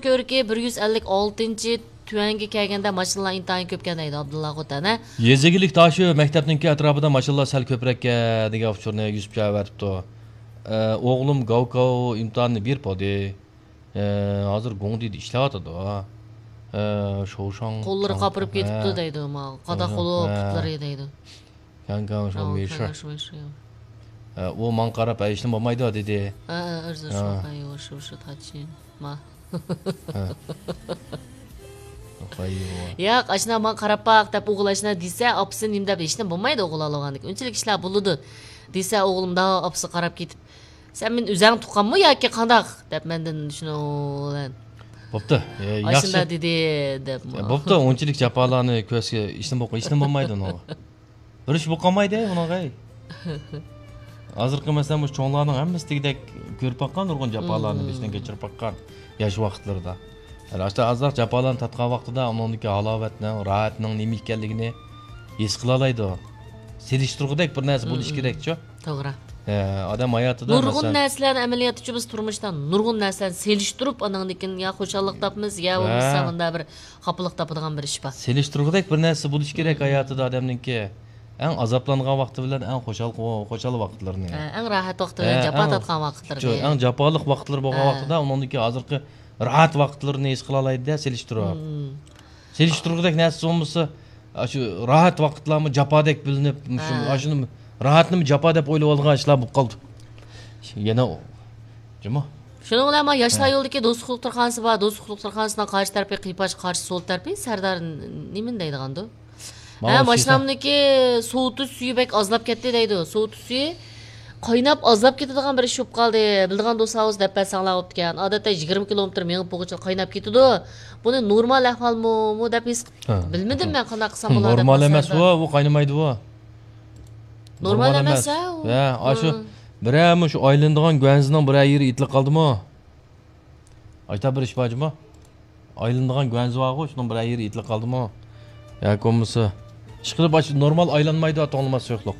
ko'rki 156 tuvanga kelganda mashinalar intayin ko'pkan deydi Abdulla Xotana. Yezigilik taşı maktabninki atrofida mashinalar sal ko'prakka degan uchurni Yusuf beribdi. O'g'lim Gavkov imtihonni berib oldi. Hozir Gongdida ishlayotdi. Shoshang. Qo'llari qapirib ketibdi deydi, qada qo'li putlari deydi. Kanka shu meşa. O man qarab ishlim bo'lmaydi dedi. O'zi shu tachin. Ma. Ya, ashna man qarab baq deb o'g'lashna desa, opsin nimda ishlim bo'lmaydi o'g'il olgandik. Unchalik ishlar bo'ludi. Desa o'g'lim da opsi qarab ketib, "Sen men o'zing tuqqanmi yoki qandaq?" deb mendan shuni Bo'pti. Yaxshi dedi deb. Bo'pti, unchalik japalarni ko'zga ishlim bo'lmaydi uni. Bir ish bo'lmaydi unaqa. Hozirgi masalan bu cho'nglarning hammasi tegdek ko'rib baqqan nurg'un japalarni ishdan kechirib baqqan yosh vaqtlarida. Hozir azroq japalarni tatgan vaqtida uningki halovatni, rohatning nima ekanligini his qila oladi. Selishtirgudek bir narsa bo'lish kerak-ku. To'g'ri. Odam hayotida nurg'un narsalarni amaliyot uchun biz turmushdan nurg'un narsalarni selishtirib anandikin ya xo'shallik topmiz, ya bo'lmasa bunda bir xapliq topadigan bir ish bor. Selishtirgudek bir narsa bo'lish kerak hayotida odamninki. Eng azoblangan vaqti bilan eng xo'shal vaqtlarni. Eng rohat vaqti bilan jafo tortgan vaqtlarni. Eng jafoliq vaqtlar bo'lgan vaqtida uningki hozirgi rahat vaqtlarini his qila oladi-da selishtirib. Selishtirgudek narsa bo'lmasa, shu rahat vaqtlarni jafodek bilinib, shuni rahatni jafo deb o'ylab olgan ishlar bo'lib qoldi. Yana juma. Shuning bilan men yoshlar yo'ldagi do'stlik tarxonasi bor, do'stlik tarxonasidan qarshi tarafi qipash, qarshi so'l tarafi Sardar nima deydigandi? Mashinamniki sovutish suyi bek ozlab ketdi deydi. Sovutish suyi qaynab ozlab ketadigan bir ish bo'lib qoldi. Bildigan do'stlarimiz deb pasanglar o'tgan. Odatda 20 kilometr mengib bo'g'ichil qaynab ketadi. Buni normal ahvolmi deb his bilmadim men qanday qilsam bo'ladi. Normal emas bu qaynamaydi bu. Normal emas u. Shu birami shu aylanadigan guanzining bir yeri itilib qoldimi? Ayta bir ish bormi? Aylanadigan guanzi bor-ku, shuning bir yeri itilib qoldimi? Ya ko'misi ishqilib normal aylanmaydi to'g'rilmas yo'qliq.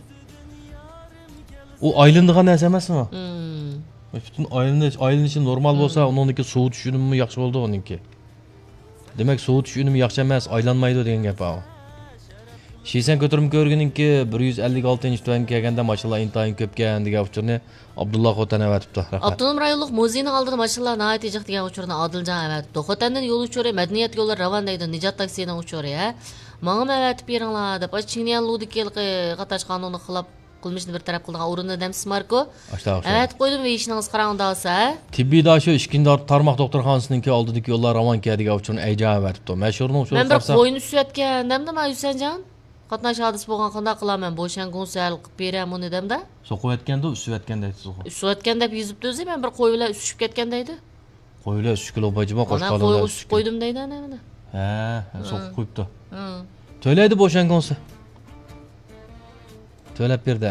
U aylanadigan narsa emasmi? Butun aylanishi normal bo'lsa, uningki suv tushunimi yaxshi bo'ldi uningki. Demak, suv tushunimi yaxshi emas, aylanmaydi degan gap bu. Shiysan ko'tarib ko'rganingki 156-tuvanga kelganda mashinalar intayin ko'pkan degan uchurni Abdulla Xotana aytibdi. Avtonom rayonlik muzeyining oldida mashinalar nihoyat jiq degan uchurni Odiljon aytibdi. Xotandan yo'l uchuri madaniyat yo'llari ravon deydi, Nijot taksining uchuri, ha. Menga aytib beringlar deb Chingyan Ludikilqi qatash qonuni xilop qilmishni bir taraf qilgan o'rinda demsiz Marko. Aytib qo'ydim va ishingiz qarangda olsa. Tibbiy shu ishkindor tarmoq doktorxonasininki oldidagi yo'llar ravon degan uchun ayjab aytibdi. Mashhurning uchun men bir qo'yni usayotgan demda Yusanjon. Qatnash hodis bo'lgan qanday qilaman? Bo'shangun sal qilib beraman uni demda. So'qiyotganda, usayotganda aytsiz. Usayotganda deb yuzibdi o'zi, men bir qo'y bilan usishib ketgan deydi. Qo'y bilan 3 kilo bajima qo'shqoladi. Qo'y usib qo'ydim deydi ana mana. So'qib qo'yibdi. To'laydi bo'shangunsa. To'lab berdi.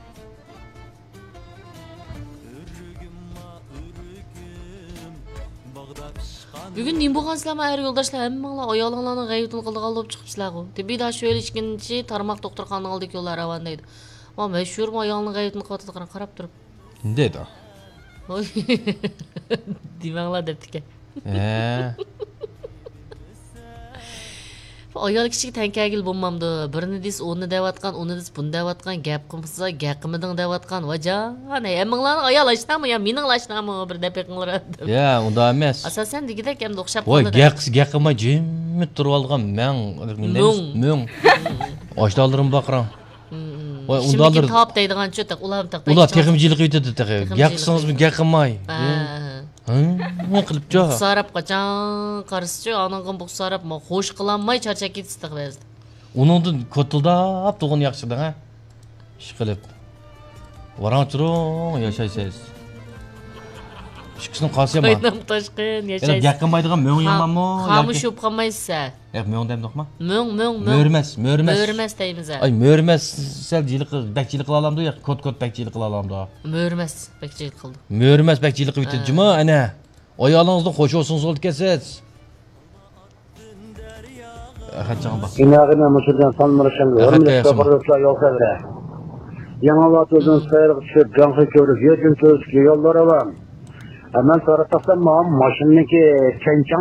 Bugun nim bo'lgansizlarmi ayri yo'ldoshlar hammanglar ayolinglarning g'aybatini qildigan olib chiqibsizlar-ku. Tibbiy sho'yil ishkinchi tarmoq doktorxonaning oldidagi yo'llar ravon deydi. Men mashhur ayolning g'aybatini qilib qarab turib. Dedi. Dimanglar debdi-ku. Ayol kichik tankagil bo'lmamdi. Birini dis o'rni deyotgan, uni dis buni deyotgan, gap qilsa, gap qilmading deyotgan. Vajon, hammanglarning ayol ashnami yo mening ashnami bir daqiqalar. Ya, unda emas. Asosan digidek ham o'xshab qoldi. Voy, gap qilmay jimmi turib olgan men mung. Oshdollarim baqran. Voy, undalar top deydigan cho'taq, ular taqday. Ular teximchilik yetadi taqay. Gap qilsangizmi, gap qilmay. Ne qilib jo? Sarab qachon qarisichi, anangan bu sarab ma xo'sh qilanmay charchab ketdi bazda. Uningdan ko'tildab tug'un yaxshida, ha? Ish qilib. Varanchron yashaysiz. Ishqisini qasiyama. Qo'ynam toshqin yashaysiz. Gap qilmaydigan mo'ng yamanmi? Xamush bo'lib qolmaysiz. Mo'ng demdoqma? Mo'ng. Mo'rmas deymiz. Ay, mo'rmas sal bakchilik qila olamdi yo kot bakchilik qila olamdi? Mo'rmas bakchilik qildi. Mo'rmas bakchilik qilib yetdimi? Ana. Oyolingizni qo'shilsiz olib kelsiz. Qachon bak. İnağına Mısır'dan sanmırışın görmüş sokurlukla yol kadar. Yanılat uzun sayırık düşüp canlı körük yetin tözkü yollara var. Hemen sonra taksam maşındaki çençan